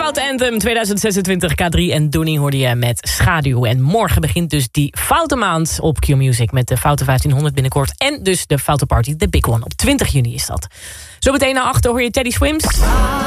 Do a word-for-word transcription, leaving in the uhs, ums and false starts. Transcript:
Foute Anthem tweeduizend zesentwintig, K drie en Doenie hoorde je met Schaduw. En morgen begint dus die Foute Maand op Q-Music met de Foute vijftienhonderd binnenkort. En dus de Foute Party, de Big One. Op twintig juni is dat. Zometeen naar achter hoor je Teddy Swims.